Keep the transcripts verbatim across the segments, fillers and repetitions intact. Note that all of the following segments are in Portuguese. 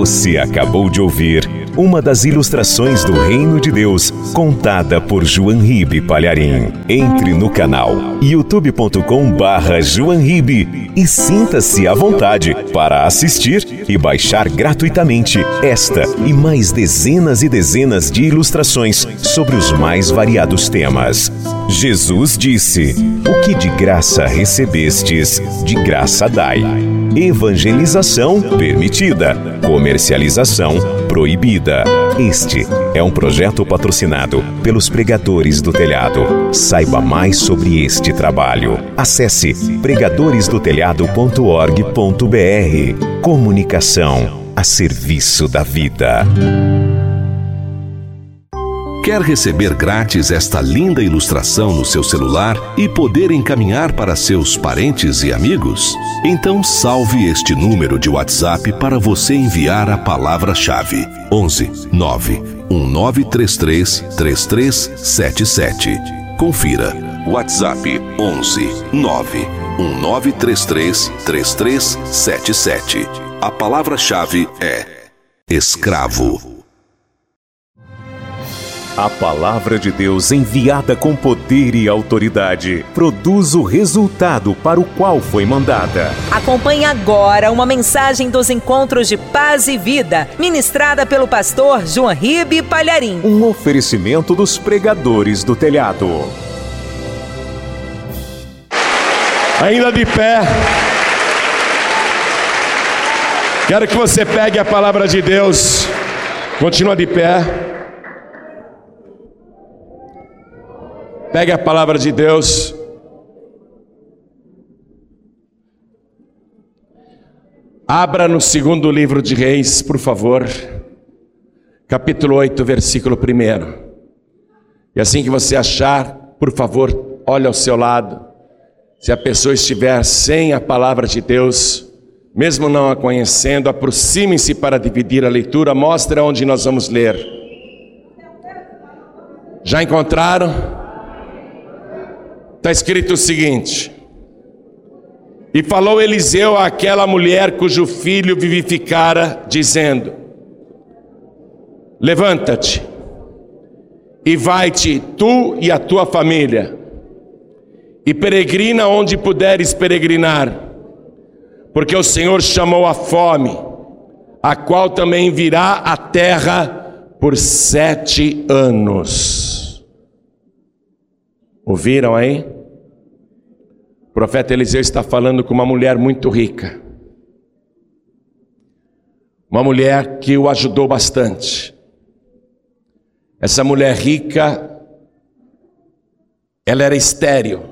Você acabou de ouvir uma das ilustrações do Reino de Deus, contada por João Ribe Palharim. Entre no canal youtube ponto com barra João Ribe e sinta-se à vontade para assistir e baixar gratuitamente esta e mais dezenas e dezenas de ilustrações sobre os mais variados temas. Jesus disse: "O que de graça recebestes, de graça dai." Evangelização permitida, comercialização proibida. Este é um projeto patrocinado pelos Pregadores do Telhado. Saiba mais sobre este trabalho. Acesse pregadores do telhado ponto org ponto br. Comunicação a serviço da vida. Quer receber grátis esta linda ilustração no seu celular e poder encaminhar para seus parentes e amigos? Então salve este número de WhatsApp para você enviar a palavra-chave: onze nove um nove três três três três sete sete. Confira. WhatsApp onze nove um nove três três três três sete sete. A palavra-chave é escravo. A palavra de Deus, enviada com poder e autoridade, produz o resultado para o qual foi mandada. Acompanhe agora uma mensagem dos Encontros de Paz e Vida, ministrada pelo pastor João Ribe Palharim. Um oferecimento dos Pregadores do Telhado. Ainda de pé, quero que você pegue a palavra de Deus. Continua de pé. Pegue a palavra de Deus. Abra no segundo livro de Reis, por favor. Capítulo oito, versículo primeiro. E assim que você achar, por favor, olhe ao seu lado. Se a pessoa estiver sem a palavra de Deus, mesmo não a conhecendo, aproxime-se para dividir a leitura. Mostra onde nós vamos ler. Já encontraram? Está escrito o seguinte: "E falou Eliseu àquela mulher cujo filho vivificara, dizendo: Levanta-te e vai-te tu e a tua família, e peregrina onde puderes peregrinar, porque o Senhor chamou a fome, a qual também virá à terra por sete anos." Ouviram aí? O profeta Eliseu está falando com uma mulher muito rica. Uma mulher que o ajudou bastante. Essa mulher rica, ela era estéril.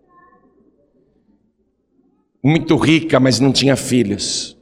Muito rica, mas não tinha filhos.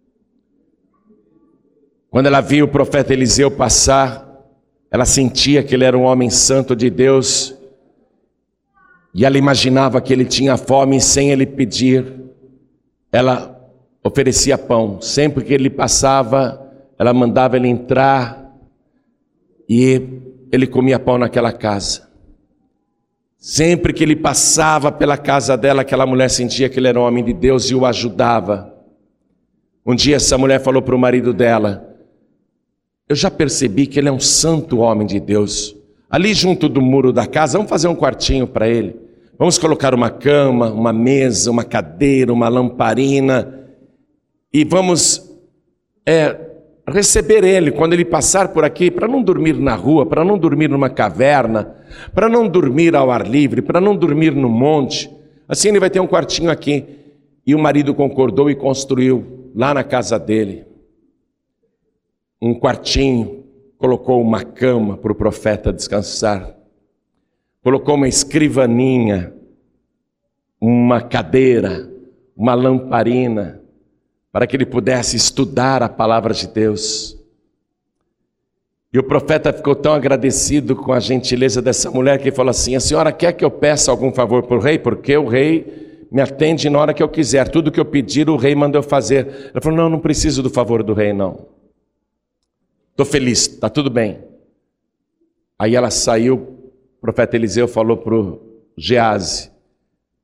Quando ela viu o profeta Eliseu passar, ela sentia que ele era um homem santo de Deus. E ela imaginava que ele tinha fome, e sem ele pedir, ela oferecia pão. Sempre que ele passava, ela mandava ele entrar e ele comia pão naquela casa. Sempre que ele passava pela casa dela, aquela mulher sentia que ele era um homem de Deus e o ajudava. Um dia essa mulher falou para o marido dela: "Eu já percebi que ele é um santo homem de Deus. Ali junto do muro da casa, vamos fazer um quartinho para ele. Vamos colocar uma cama, uma mesa, uma cadeira, uma lamparina, e vamos é, receber ele quando ele passar por aqui, para não dormir na rua, para não dormir numa caverna, para não dormir ao ar livre, para não dormir no monte. Assim ele vai ter um quartinho aqui." E o marido concordou e construiu lá na casa dele um quartinho. Colocou uma cama para o profeta descansar, colocou uma escrivaninha, uma cadeira, uma lamparina, para que ele pudesse estudar a palavra de Deus. E o profeta ficou tão agradecido com a gentileza dessa mulher que falou assim: "A senhora quer que eu peça algum favor para o rei? Porque o rei me atende na hora que eu quiser, tudo que eu pedir o rei manda eu fazer." Ela falou: "Não, não preciso do favor do rei não. Estou feliz, está tudo bem." Aí ela saiu, o profeta Eliseu falou para o Geazi: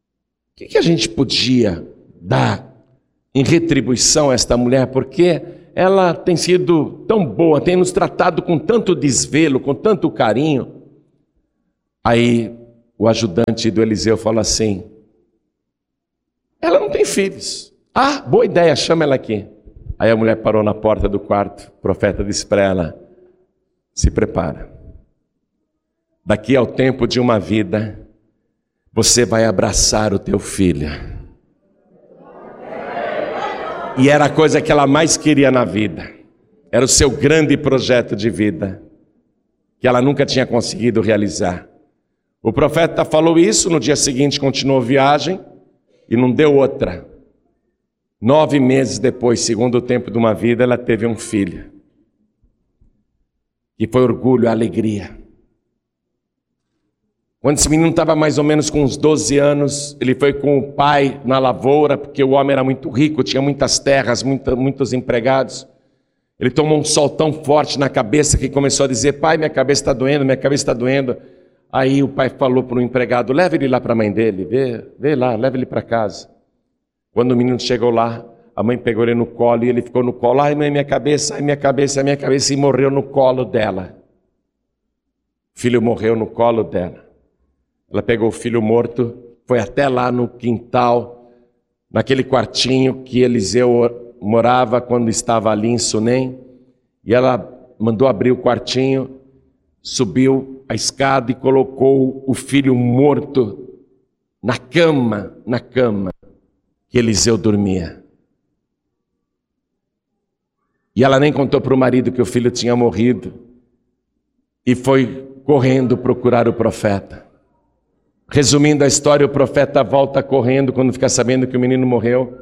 "O que, que a gente podia dar em retribuição a esta mulher? Porque ela tem sido tão boa, tem nos tratado com tanto desvelo, com tanto carinho. Aí o ajudante do Eliseu fala assim: ela não tem filhos. Ah, boa ideia, chama ela aqui. Aí a mulher parou na porta do quarto, o profeta disse para ela: se prepara. Daqui ao tempo de uma vida, você vai abraçar o teu filho. E era a coisa que ela mais queria na vida. Era o seu grande projeto de vida, que ela nunca tinha conseguido realizar. O profeta falou isso, no dia seguinte continuou a viagem e não deu outra. Nove meses depois, segundo o tempo de uma vida, ela teve um filho. E foi orgulho, alegria. Quando esse menino estava mais ou menos com uns doze anos, ele foi com o pai na lavoura, porque o homem era muito rico, tinha muitas terras, muita, muitos empregados. Ele tomou um sol tão forte na cabeça que começou a dizer: pai, minha cabeça está doendo, minha cabeça está doendo. Aí o pai falou para o empregado: leve ele lá para a mãe dele, vê, vê lá, leve ele para casa. Quando o menino chegou lá, a mãe pegou ele no colo e ele ficou no colo. Ai, mãe, minha cabeça, ai, minha cabeça, ai, minha cabeça, e morreu no colo dela. O filho morreu no colo dela. Ela pegou o filho morto, foi até lá no quintal, naquele quartinho que Eliseu morava quando estava ali em Sunem, e ela mandou abrir o quartinho, subiu a escada e colocou o filho morto na cama, na cama que Eliseu dormia. E ela nem contou para o marido que o filho tinha morrido, e foi correndo procurar o profeta. Resumindo a história, o profeta volta correndo quando fica sabendo que o menino morreu.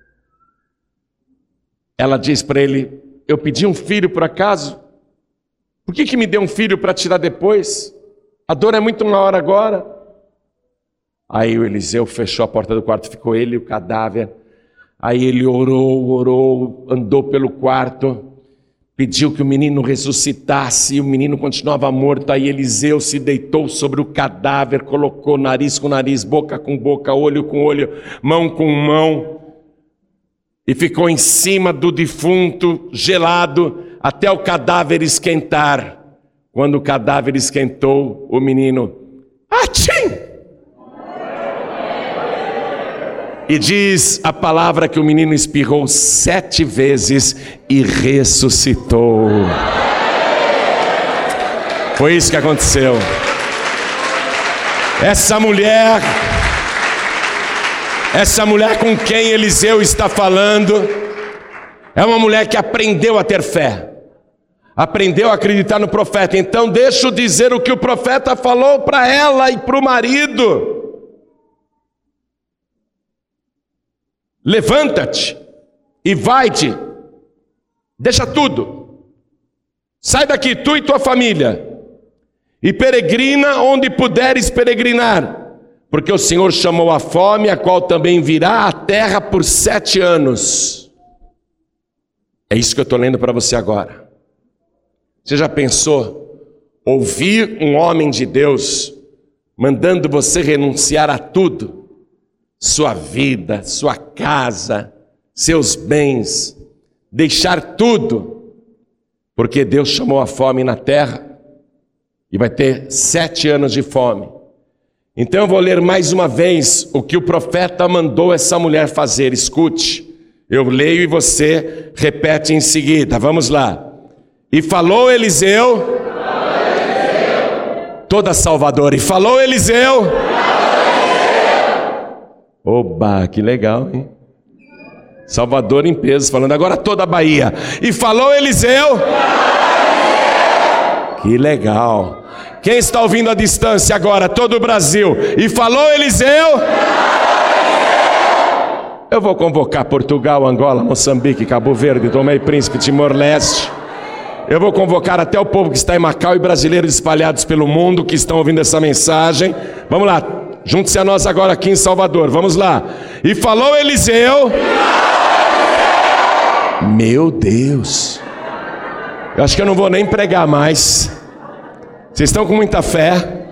Ela diz para ele: eu pedi um filho por acaso? Por que que me deu um filho para tirar depois? A dor é muito maior agora. Aí o Eliseu fechou a porta do quarto, ficou ele e o cadáver. Aí ele orou, orou, andou pelo quarto, pediu que o menino ressuscitasse, e o menino continuava morto. Aí Eliseu se deitou sobre o cadáver, colocou nariz com nariz, boca com boca, olho com olho, mão com mão, e ficou em cima do defunto, gelado, até o cadáver esquentar. Quando o cadáver esquentou, o menino, atchim! E diz a palavra que o menino espirrou sete vezes e ressuscitou. Foi isso que aconteceu. Essa mulher, essa mulher com quem Eliseu está falando, é uma mulher que aprendeu a ter fé, aprendeu a acreditar no profeta. Então deixa eu dizer o que o profeta falou para ela e para o marido. Levanta-te e vai-te, deixa tudo, sai daqui, tu e tua família, e peregrina onde puderes peregrinar, porque o Senhor chamou a fome, a qual também virá à terra por sete anos. É isso que eu estou lendo para você agora. Você já pensou ouvir um homem de Deus mandando você renunciar a tudo? Sua vida, sua casa, seus bens, deixar tudo, porque Deus chamou a fome na terra e vai ter sete anos de fome. Então eu vou ler mais uma vez o que o profeta mandou essa mulher fazer. Escute, eu leio e você repete em seguida. Vamos lá. E falou Eliseu, falou Eliseu. Toda Salvador, e falou Eliseu. Oba, que legal, hein? Salvador em peso, falando agora toda a Bahia. E falou Eliseu. Que legal. Quem está ouvindo à distância agora? Todo o Brasil. E falou Eliseu. Eu vou convocar Portugal, Angola, Moçambique, Cabo Verde, Tomé e Príncipe, Timor-Leste. Eu vou convocar até o povo que está em Macau e brasileiros espalhados pelo mundo que estão ouvindo essa mensagem. Vamos lá. Junte-se a nós agora aqui em Salvador, vamos lá. E falou Eliseu. Meu Deus, eu acho que eu não vou nem pregar mais. Vocês estão com muita fé?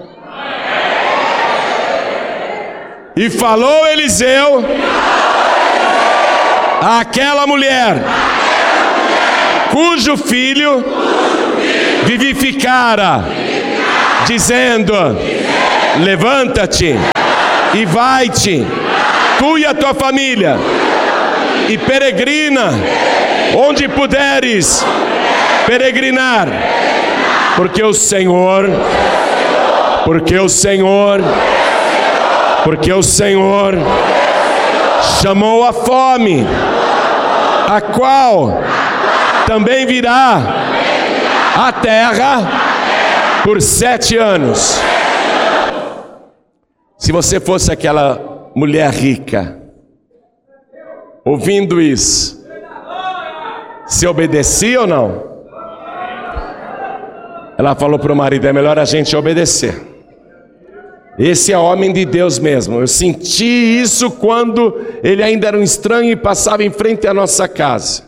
E falou Eliseu àquela mulher, cujo filho, cujo filho vivificara, vivificara dizendo, dizendo levanta-te e vai-te, tu e a tua família, e peregrina onde puderes peregrinar, porque o Senhor, porque o Senhor, porque o Senhor chamou a fome, a qual também virá a terra por sete anos. Se você fosse aquela mulher rica, ouvindo isso, se obedecia ou não? Ela falou para o marido, é melhor a gente obedecer. Esse é homem de Deus mesmo. Eu senti isso quando ele ainda era um estranho e passava em frente à nossa casa.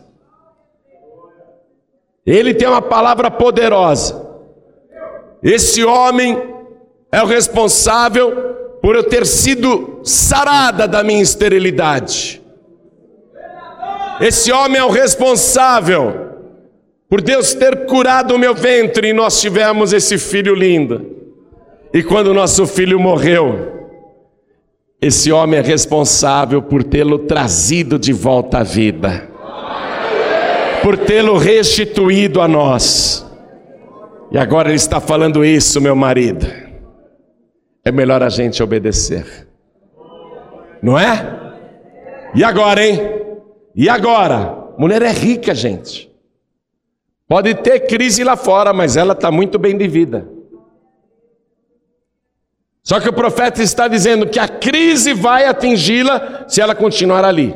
Ele tem uma palavra poderosa. Esse homem é o responsável por eu ter sido sarada da minha esterilidade. Esse homem é o responsável por Deus ter curado o meu ventre e nós tivemos esse filho lindo. E quando nosso filho morreu, esse homem é responsável por tê-lo trazido de volta à vida, por tê-lo restituído a nós. E agora ele está falando isso, meu marido. É melhor a gente obedecer, não é? E agora, hein? E agora? Mulher é rica, gente. Pode ter crise lá fora, mas ela está muito bem de vida. Só que o profeta está dizendo que a crise vai atingi-la se ela continuar ali.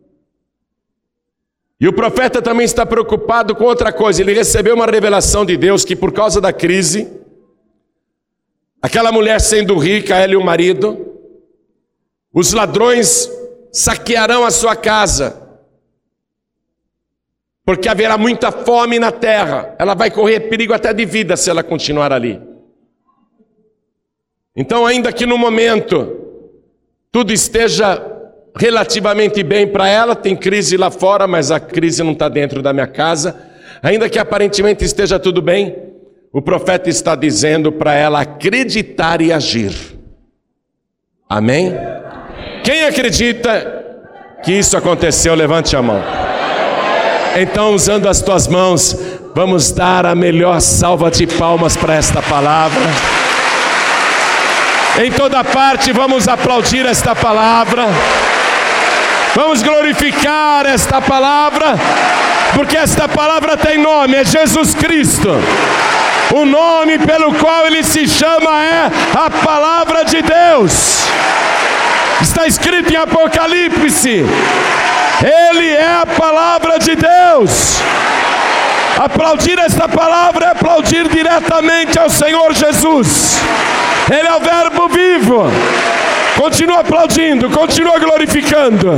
E o profeta também está preocupado com outra coisa. Ele recebeu uma revelação de Deus que por causa da crise, aquela mulher sendo rica, ela e o marido, os ladrões saquearão a sua casa, porque haverá muita fome na terra. Ela vai correr perigo até de vida se ela continuar ali. Então, ainda que no momento tudo esteja relativamente bem para ela, tem crise lá fora, mas a crise não está dentro da minha casa, ainda que aparentemente esteja tudo bem, o profeta está dizendo para ela acreditar e agir. Amém? Quem acredita que isso aconteceu, levante a mão. Então, usando as tuas mãos, vamos dar a melhor salva de palmas para esta palavra. Em toda parte vamos aplaudir esta palavra, vamos glorificar esta palavra, porque esta palavra tem nome, é Jesus Cristo. O nome pelo qual ele se chama é a palavra de Deus. Está escrito em Apocalipse, ele é a palavra de Deus. Aplaudir esta palavra é aplaudir diretamente ao Senhor Jesus. Ele é o verbo vivo. Continua aplaudindo, continua glorificando.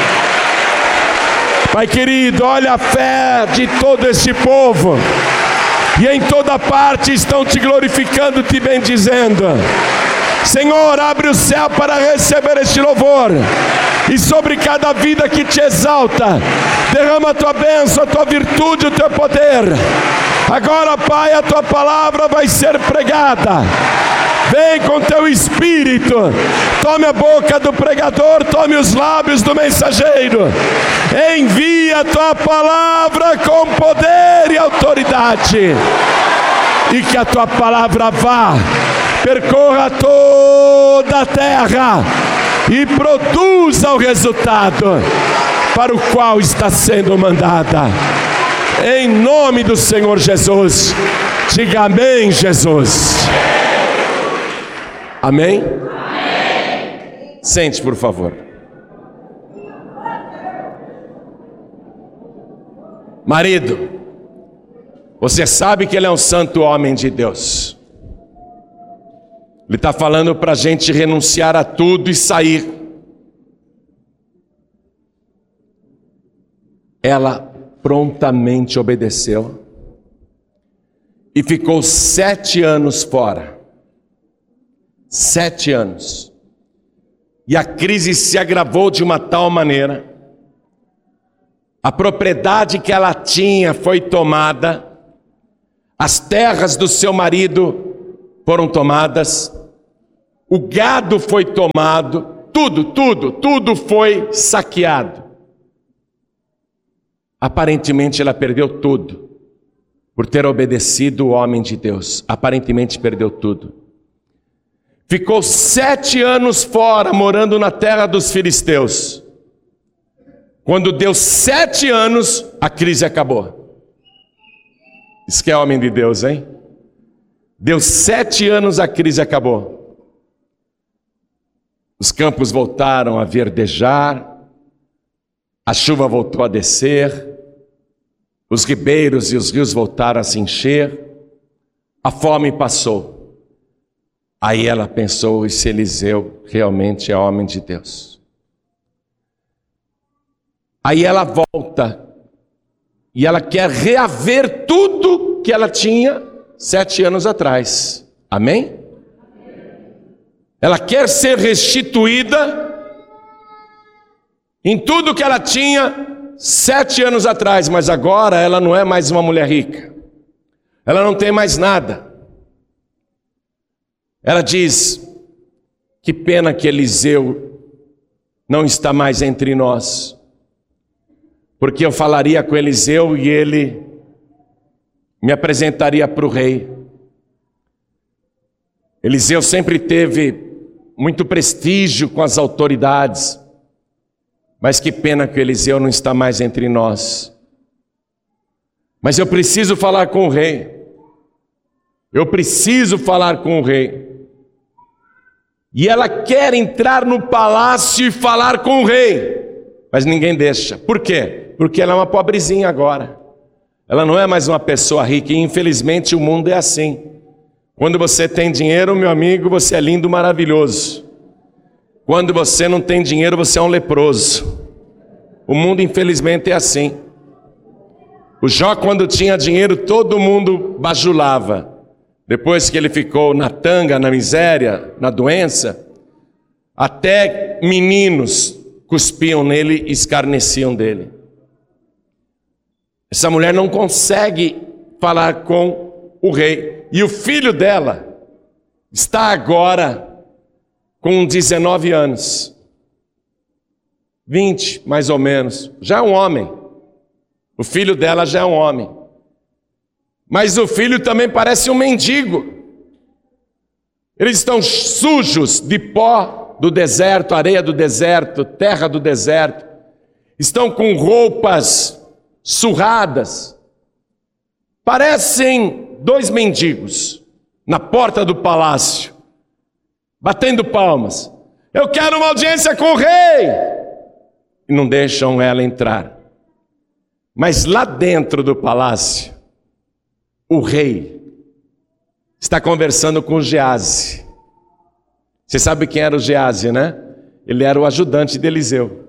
Pai querido, olha a fé de todo este povo, e em toda parte estão te glorificando, te bendizendo. Senhor, abre o céu para receber este louvor, e sobre cada vida que te exalta, derrama a tua bênção, a tua virtude, o teu poder. Agora, Pai, a tua palavra vai ser pregada. Vem com teu espírito, tome a boca do pregador, tome os lábios do mensageiro, envia a tua palavra com poder e autoridade, e que a tua palavra vá, percorra toda a terra e produza o resultado para o qual está sendo mandada. Em nome do Senhor Jesus, diga amém, Jesus. Amém? Amém? Sente, por favor. Marido, você sabe que ele é um santo homem de Deus. Ele está falando para a gente renunciar a tudo e sair. Ela prontamente obedeceu e ficou sete anos fora. Sete anos. E a crise se agravou de uma tal maneira a propriedade que ela tinha foi tomada, as terras do seu marido foram tomadas, o gado foi tomado, tudo, tudo, tudo foi saqueado. Aparentemente ela perdeu tudo, por ter obedecido o homem de Deus. Aparentemente perdeu tudo. Ficou sete anos fora, morando na terra dos filisteus. Quando deu sete anos, a crise acabou. Isso que é homem de Deus, hein? Deu sete anos, a crise acabou. Os campos voltaram a verdejar, a chuva voltou a descer, os ribeiros e os rios voltaram a se encher, a fome passou. Aí ela pensou, esse Eliseu realmente é homem de Deus. Aí ela volta, e ela quer reaver tudo que ela tinha sete anos atrás. Amém? Ela quer ser restituída em tudo que ela tinha sete anos atrás, mas agora ela não é mais uma mulher rica. Ela não tem mais nada. Ela diz, que pena que Eliseu não está mais entre nós, porque eu falaria com Eliseu e ele me apresentaria para o rei. Eliseu sempre teve muito prestígio com as autoridades, mas que pena que Eliseu não está mais entre nós. Mas eu preciso falar com o rei, eu preciso falar com o rei. E ela quer entrar no palácio e falar com o rei, mas ninguém deixa. Por quê? Porque ela é uma pobrezinha agora. Ela não é mais uma pessoa rica, e infelizmente o mundo é assim. Quando você tem dinheiro, meu amigo, você é lindo, maravilhoso. Quando você não tem dinheiro, você é um leproso. O mundo infelizmente é assim. O Jó, quando tinha dinheiro, todo mundo bajulava. Depois que ele ficou na tanga, na miséria, na doença, até meninos cuspiam nele e escarneciam dele. Essa mulher não consegue falar com o rei. E o filho dela está agora com dezenove anos. vinte, mais ou menos. Já é um homem. O filho dela já é um homem. Mas o filho também parece um mendigo. Eles estão sujos de pó do deserto, areia do deserto, terra do deserto. Estão com roupas surradas. Parecem dois mendigos na porta do palácio, batendo palmas. Eu quero uma audiência com o rei. E não deixam ela entrar. Mas lá dentro do palácio, o rei está conversando com o Geazi. Você sabe quem era o Geazi, né? Ele era o ajudante de Eliseu.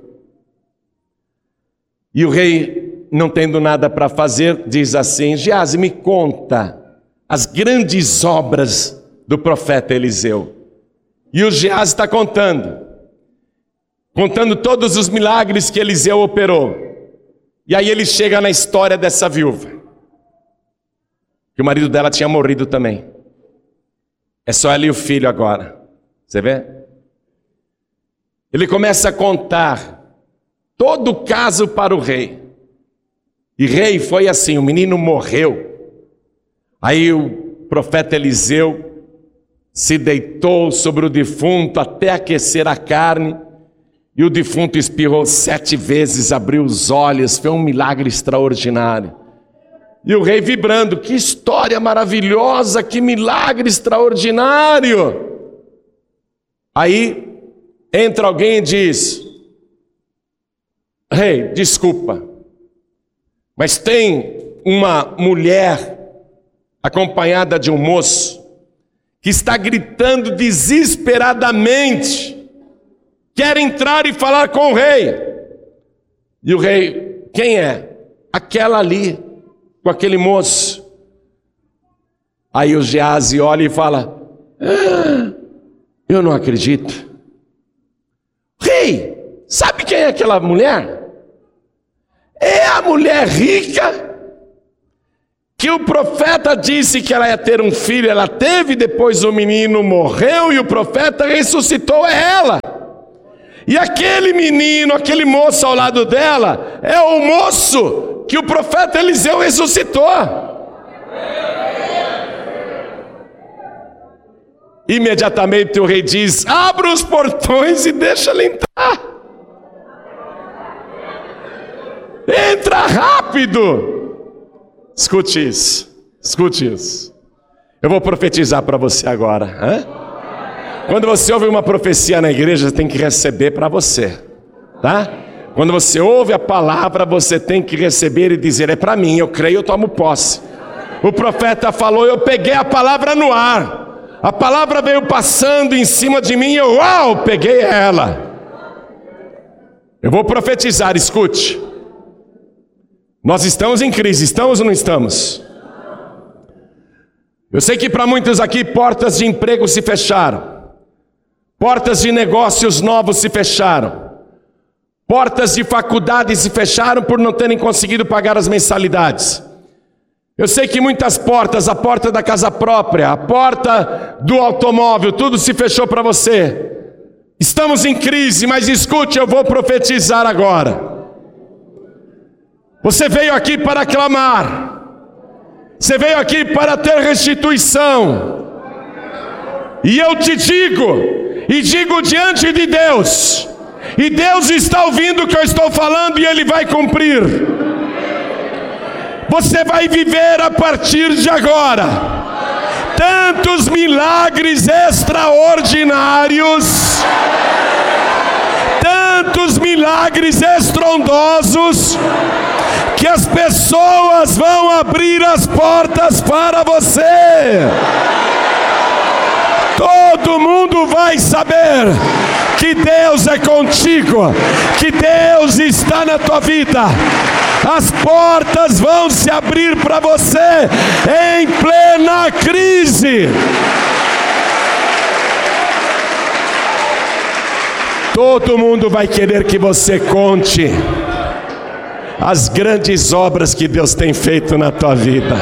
E o rei, não tendo nada para fazer, diz assim: Geazi, me conta as grandes obras do profeta Eliseu. E o Geazi está contando, contando todos os milagres que Eliseu operou. E aí ele chega na história dessa viúva, que o marido dela tinha morrido também. É só ela e o filho agora. Você vê? Ele começa a contar todo o caso para o rei. E rei, foi assim, o menino morreu. Aí o profeta Eliseu se deitou sobre o defunto até aquecer a carne. E o defunto espirrou sete vezes, abriu os olhos. Foi um milagre extraordinário. E o rei vibrando, que história maravilhosa, que milagre extraordinário. Aí entra alguém e diz: rei, desculpa, mas tem uma mulher acompanhada de um moço que está gritando desesperadamente, quer entrar e falar com o rei. E o rei, quem é? Aquela ali, com aquele moço. Aí o Geazi olha e fala: ah, eu não acredito. Rei, sabe quem é aquela mulher? É a mulher rica que o profeta disse que ela ia ter um filho, ela teve, depois o menino morreu e o profeta ressuscitou ela. E aquele menino, aquele moço ao lado dela, é o moço que o profeta Eliseu ressuscitou. Imediatamente o rei diz: abra os portões e deixa ela entrar. Entra rápido. Escute isso, escute isso. Eu vou profetizar para você agora. Hein? Quando você ouve uma profecia na igreja, você tem que receber para você, tá? Quando você ouve a palavra, você tem que receber e dizer: é para mim, eu creio, eu tomo posse. O profeta falou, eu peguei a palavra no ar. A palavra veio passando em cima de mim e eu, uau, peguei ela. Eu vou profetizar, escute. Nós estamos em crise, estamos ou não estamos? Eu sei que para muitos aqui portas de emprego se fecharam, portas de negócios novos se fecharam, portas de faculdade se fecharam por não terem conseguido pagar as mensalidades. Eu sei que muitas portas, a porta da casa própria, a porta do automóvel, tudo se fechou para você. Estamos em crise, mas escute, eu vou profetizar agora. Você veio aqui para clamar, você veio aqui para ter restituição, e eu te digo, e digo diante de Deus, e Deus está ouvindo o que eu estou falando e Ele vai cumprir. Você vai viver a partir de agora tantos milagres extraordinários, tantos milagres estrondosos, que as pessoas vão abrir as portas para você. Todo mundo vai saber que Deus é contigo, que Deus está na tua vida. As portas vão se abrir para você em plena crise. Todo mundo vai querer que você conte as grandes obras que Deus tem feito na tua vida.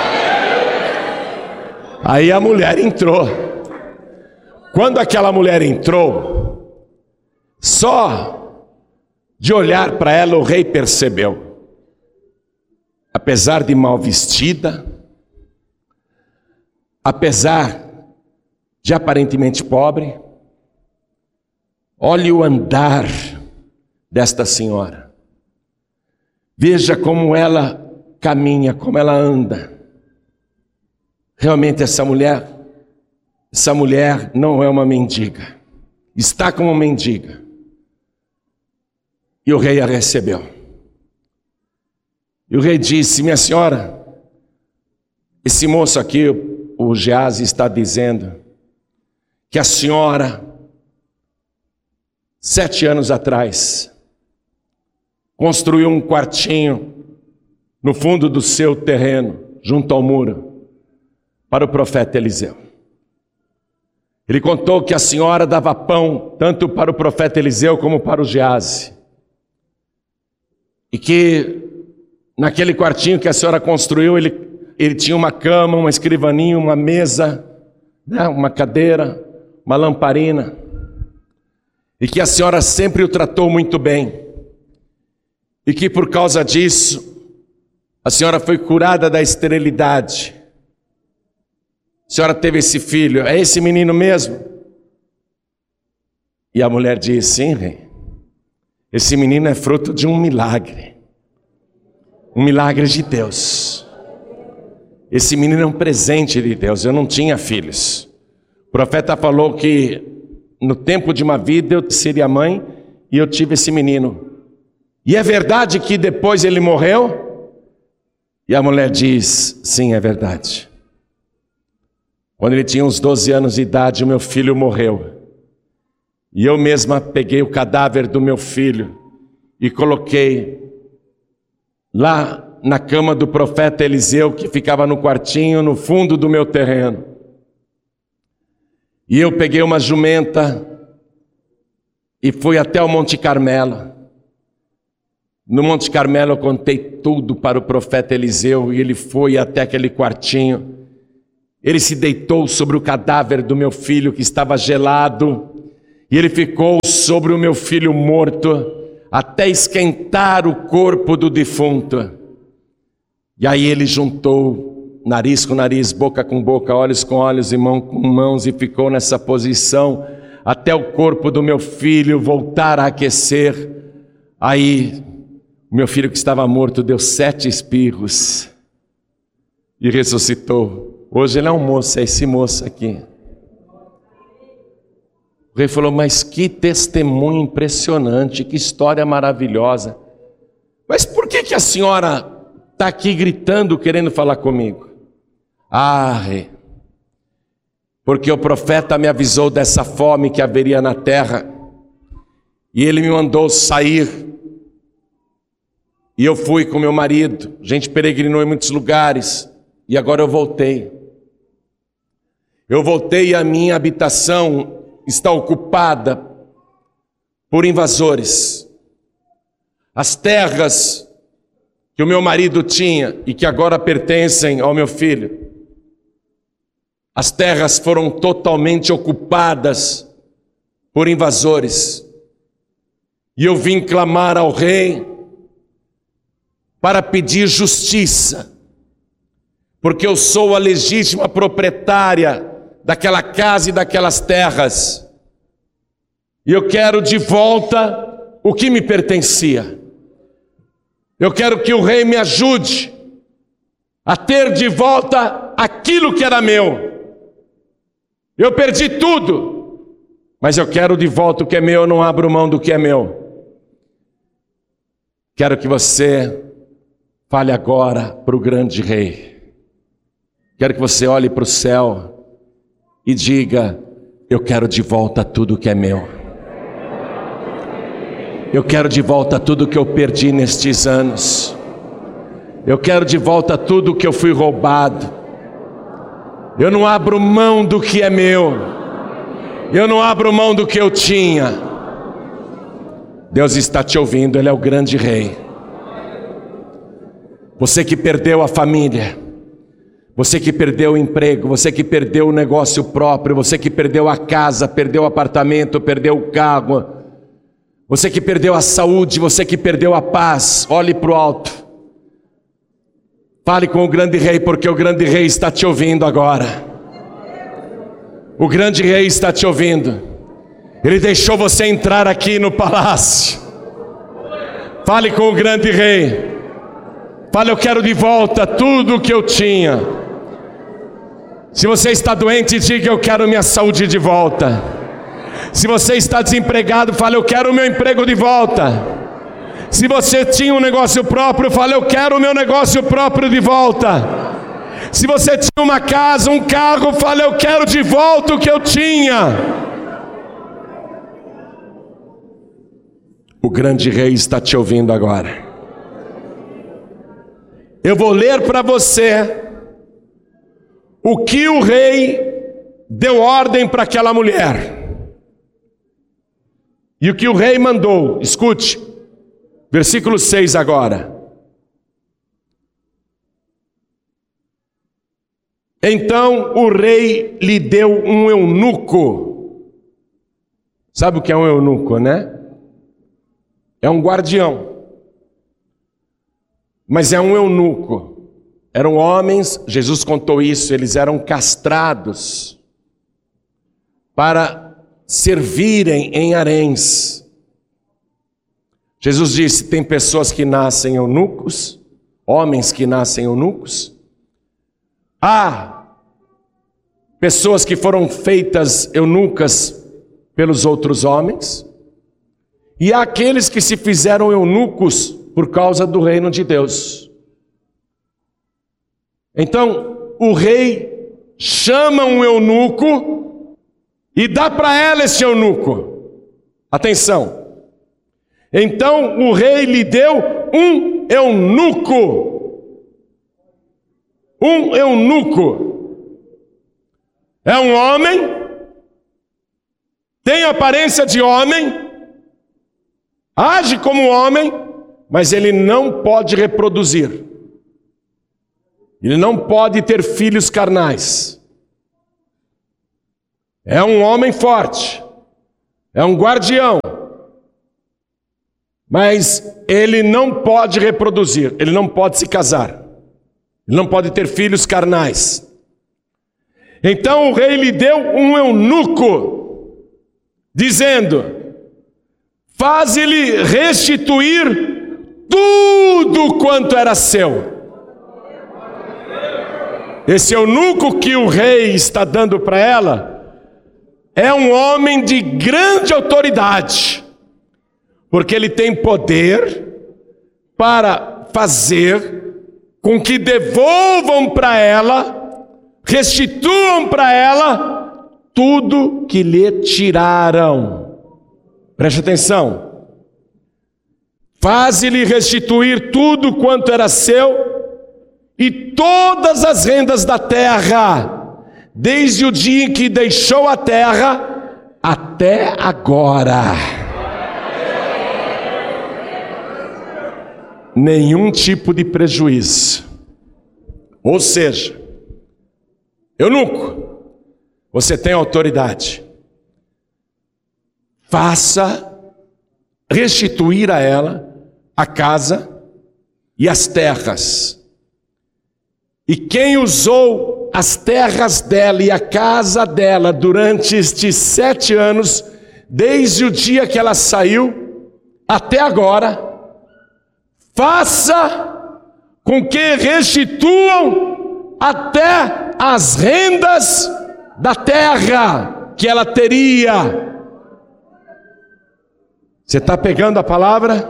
Aí a mulher entrou. Quando aquela mulher entrou, só de olhar para ela o rei percebeu. Apesar de mal vestida, apesar de aparentemente pobre, olhe o andar desta senhora. Veja como ela caminha, como ela anda. Realmente essa mulher, essa mulher não é uma mendiga. Está como mendiga. E o rei a recebeu. E o rei disse: minha senhora, esse moço aqui, o Geazi, está dizendo que a senhora, sete anos atrás, construiu um quartinho no fundo do seu terreno, junto ao muro, para o profeta Eliseu. Ele contou que a senhora dava pão tanto para o profeta Eliseu como para o Geazi. E que naquele quartinho que a senhora construiu, ele, ele tinha uma cama, uma escrivaninha, uma mesa, né, uma cadeira, uma lamparina. E que a senhora sempre o tratou muito bem. E que por causa disso, a senhora foi curada da esterilidade. A senhora teve esse filho, é esse menino mesmo? E a mulher disse: sim, rei, esse menino é fruto de um milagre. Um milagre de Deus. Esse menino é um presente de Deus. Eu não tinha filhos. O profeta falou que no tempo de uma vida eu seria mãe e eu tive esse menino. E é verdade que depois ele morreu? E a mulher diz: sim, é verdade. Quando ele tinha uns doze anos de idade, o meu filho morreu. E eu mesma peguei o cadáver do meu filho e coloquei lá na cama do profeta Eliseu, que ficava no quartinho, no fundo do meu terreno. E eu peguei uma jumenta e fui até o Monte Carmelo. No Monte Carmelo eu contei tudo para o profeta Eliseu e ele foi até aquele quartinho. Ele se deitou sobre o cadáver do meu filho que estava gelado e ele ficou sobre o meu filho morto até esquentar o corpo do defunto. E aí ele juntou nariz com nariz, boca com boca, olhos com olhos e mão com mãos e ficou nessa posição até o corpo do meu filho voltar a aquecer. Aí o meu filho que estava morto deu sete espirros e ressuscitou. Hoje ele é um moço, é esse moço aqui. O rei falou, mas que testemunho impressionante, que história maravilhosa. Mas por que que a senhora está aqui gritando, querendo falar comigo? Ah, rei, porque o profeta me avisou dessa fome que haveria na terra, e ele me mandou sair, e eu fui com meu marido, a gente peregrinou em muitos lugares, e agora eu voltei. Eu voltei e a minha habitação está ocupada por invasores. As terras que o meu marido tinha e que agora pertencem ao meu filho, as terras foram totalmente ocupadas por invasores. E eu vim clamar ao rei para pedir justiça, porque eu sou a legítima proprietária daquela casa e daquelas terras, e eu quero de volta o que me pertencia. Eu quero que o rei me ajude a ter de volta aquilo que era meu. Eu perdi tudo, mas eu quero de volta o que é meu, eu não abro mão do que é meu. Quero que você fale agora para o grande rei. Quero que você olhe para o céu e diga, eu quero de volta tudo que é meu. Eu quero de volta tudo que eu perdi nestes anos. Eu quero de volta tudo que eu fui roubado. Eu não abro mão do que é meu. Eu não abro mão do que eu tinha. Deus está te ouvindo, Ele é o grande rei. Você que perdeu a família, você que perdeu o emprego, você que perdeu o negócio próprio, você que perdeu a casa, perdeu o apartamento, perdeu o carro, você que perdeu a saúde, você que perdeu a paz, olhe para o alto. Fale com o grande rei, porque o grande rei está te ouvindo agora. O grande rei está te ouvindo. Ele deixou você entrar aqui no palácio. Fale com o grande rei. Fale, eu quero de volta tudo o que eu tinha. Se você está doente, diga, eu quero minha saúde de volta. Se você está desempregado, fale, eu quero o meu emprego de volta. Se você tinha um negócio próprio, fale, eu quero o meu negócio próprio de volta. Se você tinha uma casa, um carro, fale, eu quero de volta o que eu tinha. O grande rei está te ouvindo agora. Eu vou ler para você o que o rei deu ordem para aquela mulher. E o que o rei mandou, escute. Versículo seis agora. Então o rei lhe deu um eunuco. Sabe o que é um eunuco, né? É um guardião. Mas é um eunuco. Eram homens, Jesus contou isso, eles eram castrados para servirem em haréns. Jesus disse, tem pessoas que nascem eunucos, homens que nascem eunucos. Há pessoas que foram feitas eunucas pelos outros homens. E há aqueles que se fizeram eunucos por causa do reino de Deus. Então, o rei chama um eunuco e dá para ela esse eunuco. Atenção. Então o rei lhe deu um eunuco. Um eunuco. É um homem, tem aparência de homem, age como homem, mas ele não pode reproduzir. Ele não pode ter filhos carnais. É um homem forte, é um guardião, mas ele não pode reproduzir, ele não pode se casar, ele não pode ter filhos carnais. Então o rei lhe deu um eunuco, dizendo: faze-lhe restituir tudo quanto era seu. Esse eunuco que o rei está dando para ela é um homem de grande autoridade, porque ele tem poder para fazer com que devolvam para ela, restituam para ela tudo que lhe tiraram. Preste atenção. Faze-lhe restituir tudo quanto era seu e todas as rendas da terra, desde o dia em que deixou a terra até agora. Nenhum tipo de prejuízo. Ou seja, eunuco, você tem autoridade. Faça restituir a ela a casa e as terras. E quem usou as terras dela e a casa dela durante estes sete anos, desde o dia que ela saiu até agora, faça com que restituam até as rendas da terra que ela teria. Você está pegando a palavra?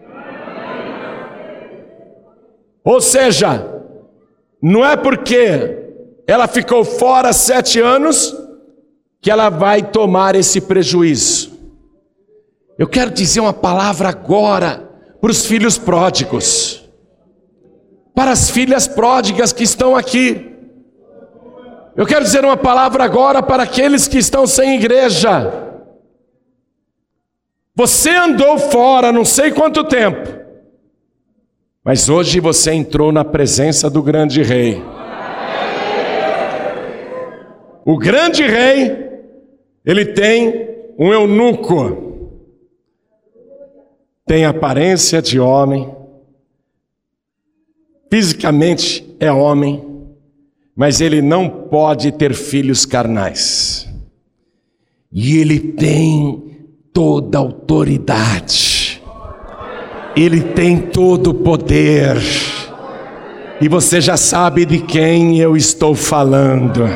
Ou seja, não é porque ela ficou fora sete anos que ela vai tomar esse prejuízo. Eu quero dizer uma palavra agora para os filhos pródigos, para as filhas pródigas que estão aqui. Eu quero dizer uma palavra agora para aqueles que estão sem igreja. Você andou fora não sei quanto tempo, mas hoje você entrou na presença do grande rei. O grande rei, ele tem um eunuco, tem aparência de homem, fisicamente é homem, mas ele não pode ter filhos carnais. E ele tem toda a autoridade. Ele tem todo o poder. E você já sabe de quem eu estou falando.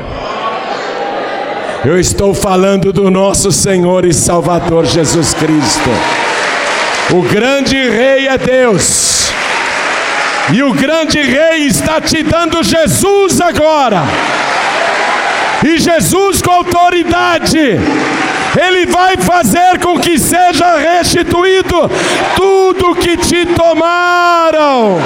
Eu estou falando do nosso Senhor e Salvador Jesus Cristo. O grande rei é Deus. E o grande rei está te dando Jesus agora. E Jesus com autoridade, Ele vai fazer com que seja restituído tudo que te tomaram.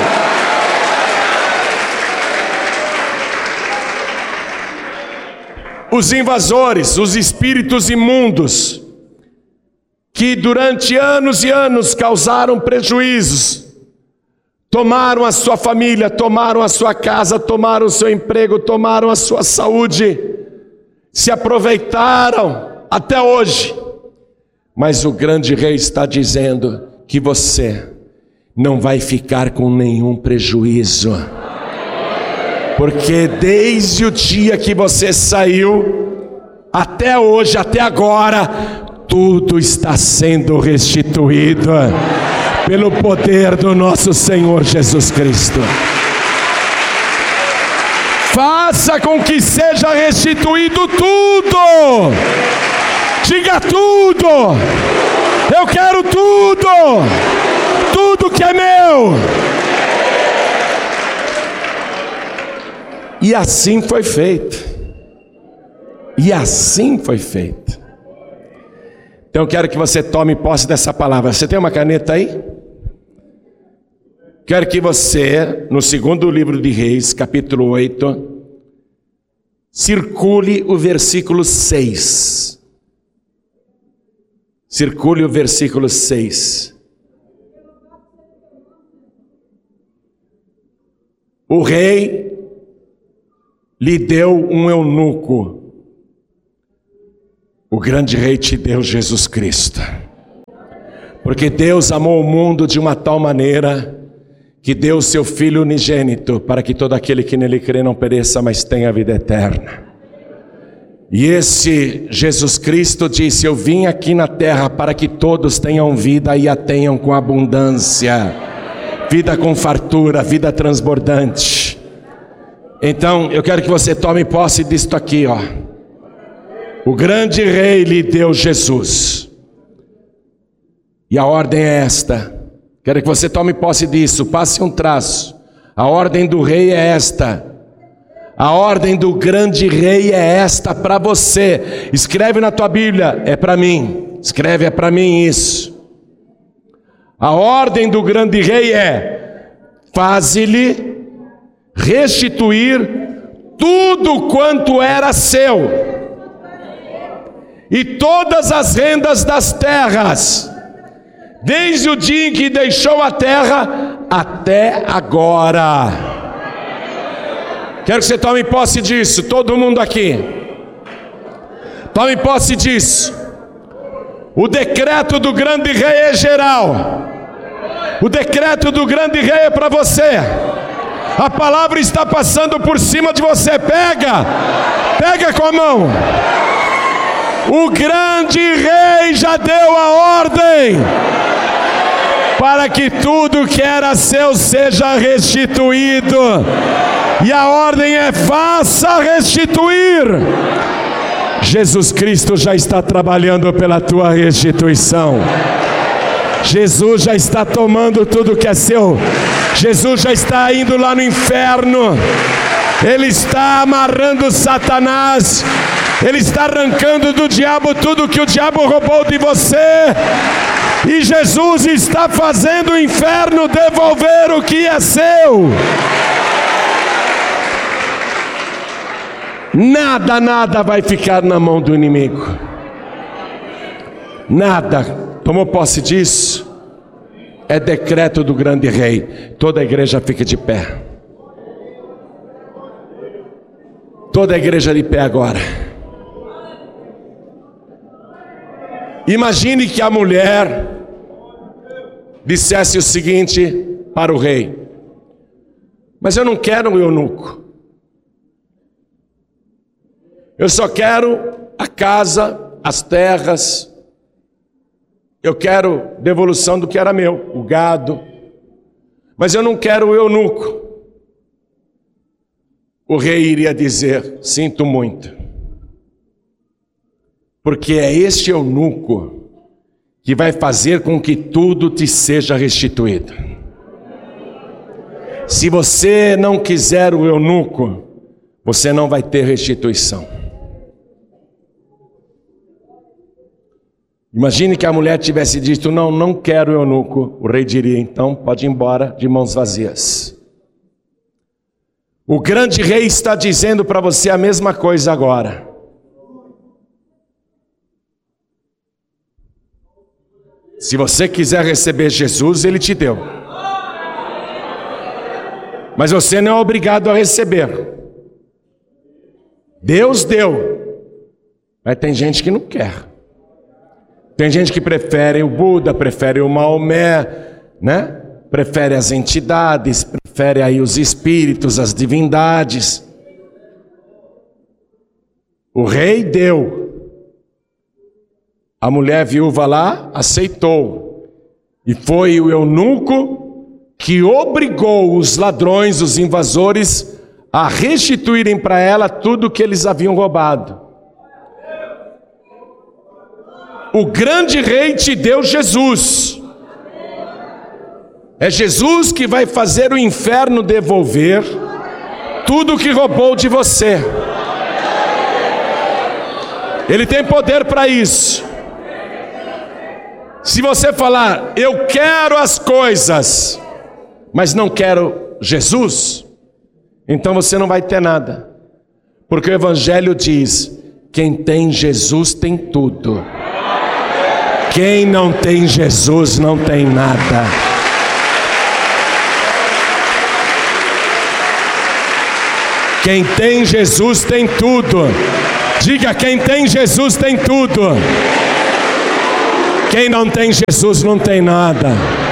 Os invasores, os espíritos imundos, que durante anos e anos causaram prejuízos, tomaram a sua família, tomaram a sua casa, tomaram o seu emprego, tomaram a sua saúde, se aproveitaram até hoje. Mas o grande rei está dizendo que você não vai ficar com nenhum prejuízo. Porque desde o dia que você saiu, até hoje, até agora, tudo está sendo restituído pelo poder do nosso Senhor Jesus Cristo. Faça com que seja restituído tudo. Diga tudo. Eu quero tudo. Tudo que é meu. E assim foi feito. E assim foi feito. Então eu quero que você tome posse dessa palavra. Você tem uma caneta aí? Quero que você, no segundo livro de Reis, capítulo oito, circule o versículo seis. Circule o versículo seis. o rei lhe deu um eunuco. O grande rei te deu Jesus Cristo. Porque Deus amou o mundo de uma tal maneira que deu o seu Filho unigênito, para que todo aquele que nele crê não pereça, mas tenha a vida eterna. E esse Jesus Cristo disse: eu vim aqui na terra para que todos tenham vida e a tenham com abundância, vida com fartura, vida transbordante. Então eu quero que você tome posse disto aqui, ó. O grande rei lhe deu Jesus, e a ordem é esta. Quero que você tome posse disso, passe um traço. A ordem do rei é esta. A ordem do grande rei é esta para você. Escreve na tua Bíblia, é para mim. Escreve, é para mim isso. A ordem do grande rei é: faze-lhe restituir tudo quanto era seu, e todas as rendas das terras, desde o dia em que deixou a terra até agora. Quero que você tome posse disso, todo mundo aqui. Tome posse disso. O decreto do grande rei é geral. O decreto do grande rei é para você. A palavra está passando por cima de você. Pega, pega com a mão. O grande rei já deu a ordem para que tudo que era seu seja restituído. E a ordem é: faça restituir. Jesus Cristo já está trabalhando pela tua restituição. Jesus já está tomando tudo que é seu. Jesus já está indo lá no inferno. Ele está amarrando Satanás. Ele está arrancando do diabo tudo que o diabo roubou de você. E Jesus está fazendo o inferno devolver o que é seu. Nada, nada vai ficar na mão do inimigo. Nada. Tomou posse disso? É decreto do grande rei. Toda a igreja fica de pé. Toda a igreja de pé agora. Imagine que a mulher dissesse o seguinte para o rei: mas eu não quero um eunuco. Eu só quero a casa, as terras. Eu quero devolução do que era meu, o gado. Mas eu não quero o eunuco. O rei iria dizer: sinto muito. Porque é este eunuco que vai fazer com que tudo te seja restituído. Se você não quiser o eunuco, você não vai ter restituição. Imagine que a mulher tivesse dito: não, não quero o eunuco. O rei diria: então pode ir embora de mãos vazias. O grande rei está dizendo para você a mesma coisa agora. Se você quiser receber Jesus, Ele te deu. Mas você não é obrigado a receber. Deus deu. Mas tem gente que não quer. Tem gente que prefere o Buda, prefere o Maomé, né? Prefere as entidades, prefere aí os espíritos, as divindades. O rei deu. A mulher viúva lá aceitou. E foi o eunuco que obrigou os ladrões, os invasores, a restituírem para ela tudo que eles haviam roubado. O grande rei te deu Jesus. É Jesus que vai fazer o inferno devolver tudo que roubou de você. Ele tem poder para isso. Se você falar: eu quero as coisas, mas não quero Jesus, então você não vai ter nada. Porque o Evangelho diz: quem tem Jesus tem tudo. Quem não tem Jesus não tem nada. Quem tem Jesus tem tudo. Diga, quem tem Jesus tem tudo. Quem não tem Jesus não tem nada.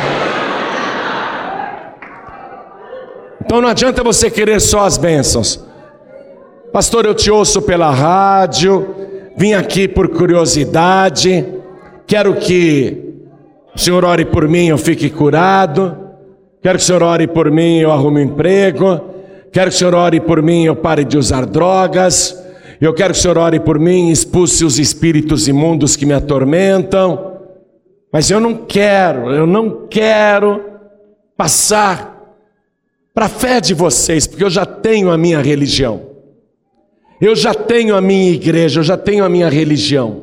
Então não adianta você querer só as bênçãos. Pastor, eu te ouço pela rádio, vim aqui por curiosidade, quero que o Senhor ore por mim, eu fique curado. Quero que o Senhor ore por mim, eu arrume um emprego. Quero que o Senhor ore por mim, eu pare de usar drogas. Eu quero que o Senhor ore por mim, expulse os espíritos imundos que me atormentam. Mas eu não quero, eu não quero passar para a fé de vocês, porque eu já tenho a minha religião. Eu já tenho a minha igreja, eu já tenho a minha religião.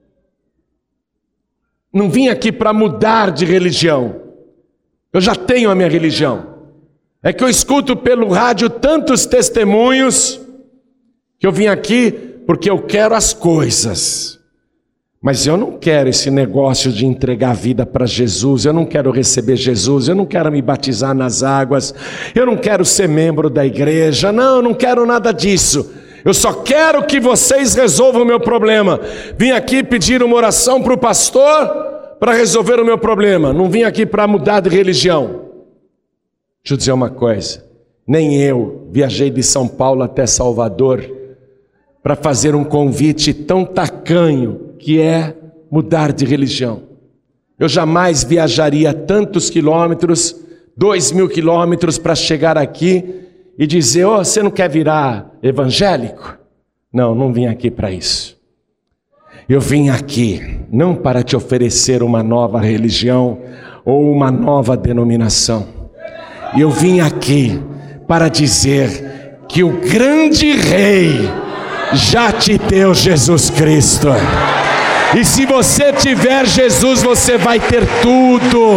Não vim aqui para mudar de religião. Eu já tenho a minha religião. É que eu escuto pelo rádio tantos testemunhos que eu vim aqui porque eu quero as coisas. Mas eu não quero esse negócio de entregar a vida para Jesus, eu não quero receber Jesus, eu não quero me batizar nas águas, eu não quero ser membro da igreja, não, eu não quero nada disso. Eu só quero que vocês resolvam o meu problema. Vim aqui pedir uma oração para o pastor para resolver o meu problema. Não vim aqui para mudar de religião. Deixa eu dizer uma coisa. Nem eu viajei de São Paulo até Salvador para fazer um convite tão tacanho que é mudar de religião. Eu jamais viajaria tantos quilômetros, dois mil quilômetros para chegar aqui e dizer, oh, você não quer virar evangélico? Não, não vim aqui para isso. Eu vim aqui não para te oferecer uma nova religião ou uma nova denominação. Eu vim aqui para dizer que o grande Rei já te deu Jesus Cristo. E se você tiver Jesus, você vai ter tudo.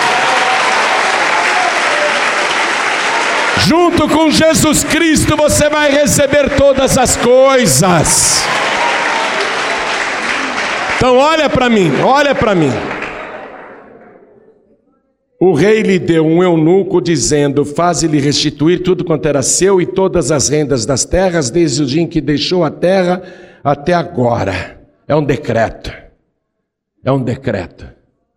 Junto com Jesus Cristo você vai receber todas as coisas. Então olha para mim, olha para mim. O rei lhe deu um eunuco dizendo, faze-lhe restituir tudo quanto era seu e todas as rendas das terras, desde o dia em que deixou a terra até agora. É um decreto, é um decreto.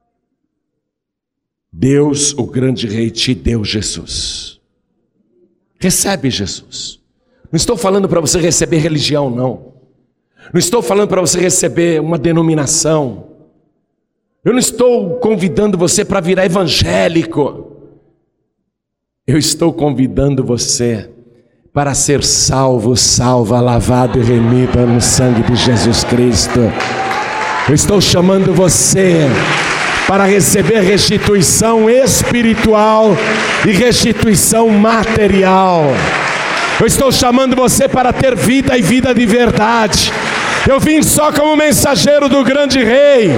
Deus, o grande rei, te deu Jesus. Recebe Jesus. Não estou falando para você receber religião, não. Não estou falando para você receber uma denominação. Eu não estou convidando você para virar evangélico. Eu estou convidando você para ser salvo, salva, lavado e remida no sangue de Jesus Cristo. Eu estou chamando você para receber restituição espiritual e restituição material. Eu estou chamando você para ter vida e vida de verdade. Eu vim só como mensageiro do grande rei.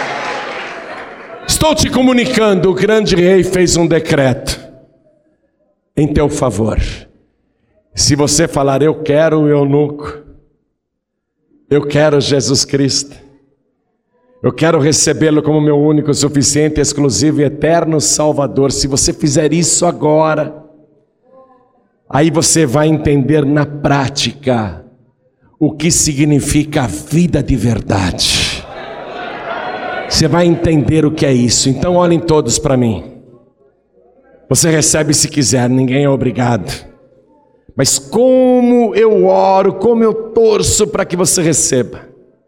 Estou te comunicando, o grande rei fez um decreto em teu favor. Se você falar, eu quero o eunuco, eu quero Jesus Cristo, eu quero recebê-lo como meu único, suficiente, exclusivo e eterno Salvador. Se você fizer isso agora, aí você vai entender na prática o que significa a vida de verdade. Você vai entender o que é isso. Então olhem todos para mim. Você recebe se quiser, ninguém é obrigado. Mas como eu oro, como eu torço para que você receba.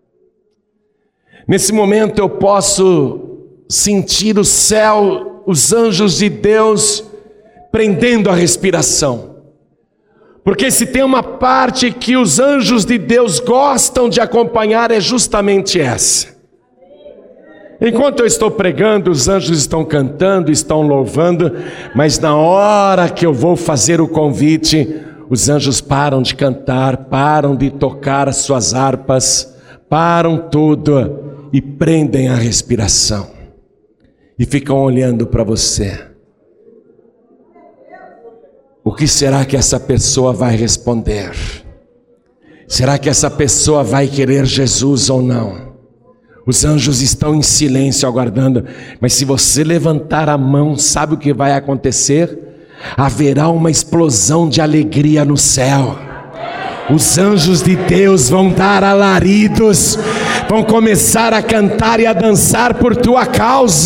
Nesse momento eu posso sentir o céu, os anjos de Deus prendendo a respiração. Porque se tem uma parte que os anjos de Deus gostam de acompanhar, é justamente essa. Enquanto eu estou pregando, os anjos estão cantando, estão louvando, mas na hora que eu vou fazer o convite, os anjos param de cantar, param de tocar as suas harpas, param tudo e prendem a respiração e ficam olhando para você. O que será que essa pessoa vai responder? Será que essa pessoa vai querer Jesus ou não? Os anjos estão em silêncio aguardando, mas se você levantar a mão, sabe o que vai acontecer? Haverá uma explosão de alegria no céu. Os anjos de Deus vão dar alaridos, vão começar a cantar e a dançar por tua causa.